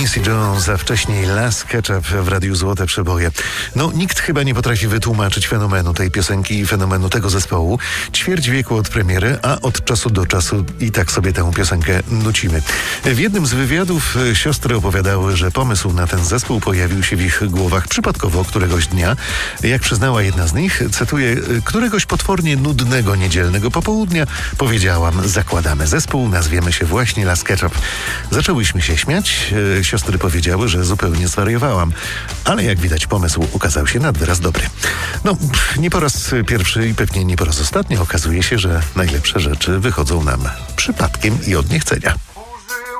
Quincy Jones, a wcześniej Las Ketchup w Radiu Złote Przeboje. No, nikt chyba nie potrafi wytłumaczyć fenomenu tej piosenki i fenomenu tego zespołu. Ćwierć wieku od premiery, a od czasu do czasu i tak sobie tę piosenkę nucimy. W jednym z wywiadów siostry opowiadały, że pomysł na ten zespół pojawił się w ich głowach przypadkowo któregoś dnia. Jak przyznała jedna z nich, cytuję, któregoś potwornie nudnego niedzielnego popołudnia powiedziałam, zakładamy zespół, nazwiemy się właśnie Las Ketchup. Zaczęłyśmy się śmiać. Siostry powiedziały, że zupełnie zwariowałam. Ale jak widać, pomysł okazał się nad wyraz dobry. No, nie po raz pierwszy i pewnie nie po raz ostatni okazuje się, że najlepsze rzeczy wychodzą nam przypadkiem i od niechcenia.